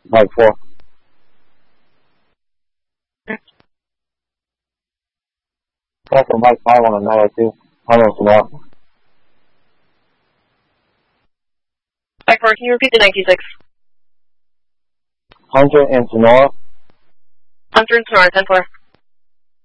Mike 4. That's a Mike 5 on a 902. Hello, Sonora. Mike 4, can you repeat the 96? Hunter and Sonora. Hunter and Sonora, 10-4.